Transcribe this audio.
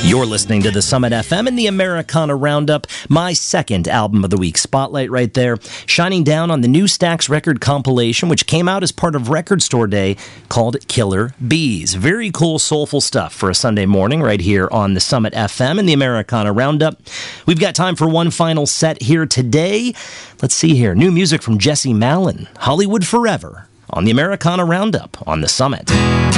You're listening to the Summit FM and the Americana Roundup, my second album of the week. Spotlight right there, shining down on the new Stax record compilation, which came out as part of Record Store Day, called Killer Bees. Very cool, soulful stuff for a Sunday morning right here on the Summit FM and the Americana Roundup. We've got time for one final set here today. Let's see here. New music from Jesse Malin, Hollywood Forever, on the Americana Roundup on the Summit.